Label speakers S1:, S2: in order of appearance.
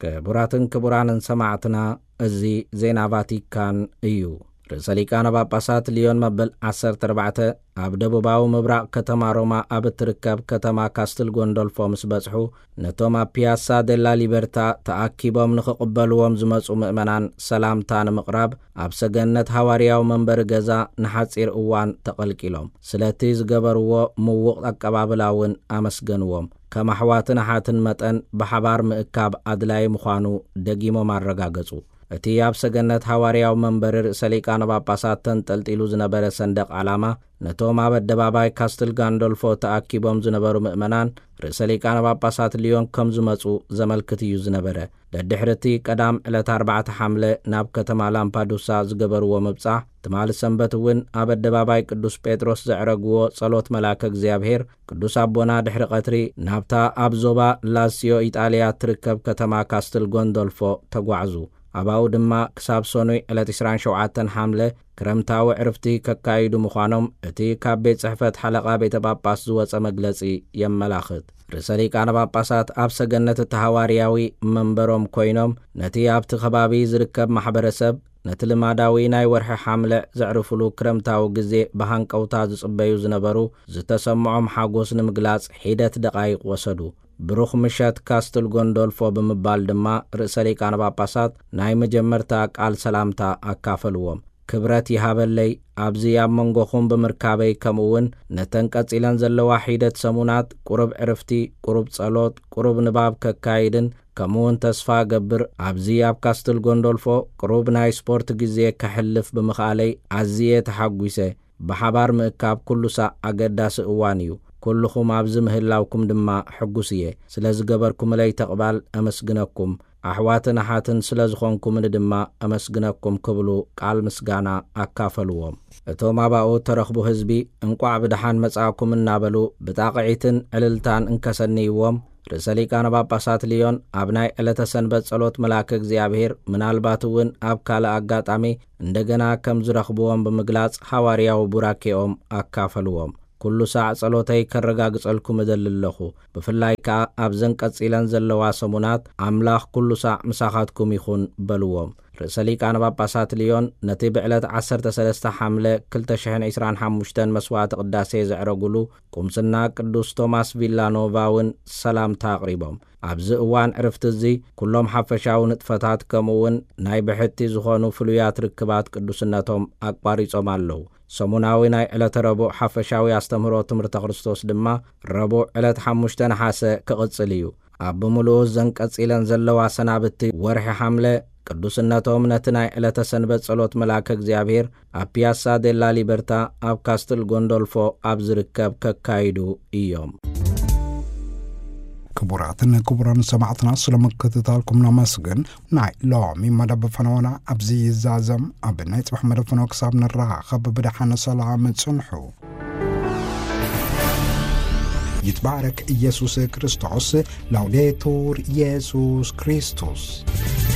S1: كبراتن كبرانن سمعتنا ازي زينا فاتيكان ايو رساليكان باباسات ليون مبل 14 عبدبوباو مبراق كتما روما ابتركب كتما كاستل غوندولفو مسبصحو نتوما بياسا دلا ليبرتا تاكيبوم نخقبلوم زمصو مؤمنان سلامتان مقراب ابسغنت حوارياو منبر غزا نحصير اوان تقلقيلوم سلاتي زغبرو موق اقبابلاون امسغنوم كما حواتنا حاتن متن بحبار مئكاب ادلاي مخانو دغيمو مارغاغصو እቲ ኣብ ሰገነት ሐዋርያው መንበር ሰሊቃነ ጳጳሳትን ተልጢሉ ዝነበረ ሰንደቅ ዓላማ ነቶም ኣብ አደባባይ ካስትል ጋንዶልፎ ተኣኪቦም ዝነበሩ ምእመናን ሰሊቃነ ጳጳሳት ሊዮን ከም ዝመጹ ዘመልክት እዩ ዝነበረ ደድሕርቲ ቀዳም ዕለት 4 ሐምለ ናብ ከተማ ላምፓዱሳ ዝገበርዎ መብጻሕ ትማል ሰንበትውን ኣብ አደባባይ ቅዱስ ጴጥሮስ ዘዕረግዎ ጸሎት መላከ እግዚአብሔር ቅዱስ አቦና ድሕሪ ቀትሪ ናብታ ኣብ ዞባ ላሲዮ ኢጣሊያ ትርከብ ከተማ ካስትል ጎንዶልፎ ተጓዕዙ አባው ድማ ክሳብ ሶኖይ ዕለት 27 ሐምለ ክረምታዊ ዕርፍቲ ከካይዱ ምዃኖም እቲ ካብ ቤት ጽሕፈት ሓለቓ ቤተ ጳጳስ ዝወፀ መግለጺ የመላኽት ርሰሊቃነ ጳጳሳት ኣብ ሰገነት ተሐዋርያዊ መንበሮም ኮይኖም ነቲ ኣብቲ ከባቢ ዝርከብ ማሕበረሰብ ነቲ ልማዳዊ ናይ ወርሒ ሐምለ ዘዕርፍሉ ክረምታዊ ግዜ በሃንቀውታ ዝጽበዩ ዝነበሩ ዝተሰምዖም ሓጎስ ንምግላጽ ሂደት ደቃይቅ ወሰዱ ብሩኽ ምሸት ካስትል ጎንዶልፎ በመባል ድማ ርሰሊቃነ ጳጳሳት ናይ መጀመርታ ቃል ሰላምታ አካፈልዎም ክብረት ይሃበለይ ኣብዚ ኣብ መንጎኹም በመርካበይ ከምውን ነተንቀጽለን ዘለዋ ሂደት ሰሙናት ቁርብ ዕርፍቲ ቁርብ ጸሎት ቁርብ ንባብ ከካይድን ከምውን ተስፋ ገብር ኣብዚ ኣብ ካስትል ጎንዶልፎ ቁርብ ናይ ስፖርት ግዜ ከሕልፍ በመኻለይ ኣዝየ ተሓጒሰ በሓባር ምእካብ ኩሉሳ ኣገዳሲ እዋን እዩ كلكم عبز مهلاوكم دما حقوسيه سلازغبركم لي تقبل امسغنكم احواتنا حاتن سلازخونكم دما امسغنكم كبلو قال مسغانا اكافلوهم اتوما باو ترخبو حزبي انقع بدحان مصاكم نابلو بتاقعيتن عللتان انكسنيوم رساليكان ጳጳሳት ሊዮን አብናይ ዕለተ ሰንበት ጸሎት መላከ እግዚአብሔር ምናልባትውን አብ ካለ አጋጣሚ እንደገና ከም ዝረኽብዎም በመግላጽ ሐዋርያው ቡራኬኦም አካፈልዎም ኩሉ ሰዓት ጸሎተይ ከረጋግጸልኩም እደልለኹ በፍላይካ አብዘን ቀጽለን ዘለዋ ሰሙናት አምላኽ ኩሉ ሰዓት ምሳኻትኩም ይኹን በልዎም ርሰሊቃነ ጳጳሳት ሊዮን ነቲ ብዕለት 13 ሐምለ 2025 መስዋዕት ቅዳሴ ዘዕረጉሉ ቁምስና ቅዱስ ቶማስ ቪላኖቫውን ሰላምታ አቅሪቦም ኣብዚ እዋን ዕርፍቲ እዚ ኩሎም ሓፈሻው ንጥፈታት ከምውን ናይ ብሕቲ ዝኾኑ ፍሉያት ርክባት ቅዱስነቶም አቋሪጾም ኣለው ሰሙናዊ ናይ ዕለት ረቡዕ ሓፈሻዊ አስተምህሮ ትምህርተ ክርስቶስ ድማ ረቡዕ ዕለት 5 ነሐሰ ክቕጽል እዩ ኣብ ሙሉእ ዘንቀጽለን ዘለዋ ሰናብቲ ወርሒ ሐምለ ቅዱስነቶም ነቲ ናይ ዕለተ ሰንበት ጸሎት መላከ እግዚአብሔር ኣብ ፒያሳ ዴላ ሊበርታ ኣብ ካስትል ጎንዶልፎ ኣብ ዝርከብ ከካይዱ እዮም
S2: كبراتنا كبران سمعتنا سلامكتتالكم نمسجن ناي لومي مدب فنونا أبزي الزازم أبنايت محمد فنوك صابنا الرها خب بدحنا سلام تسنحو يتبارك يسوع كريستوس لوديتور يسوع كريستوس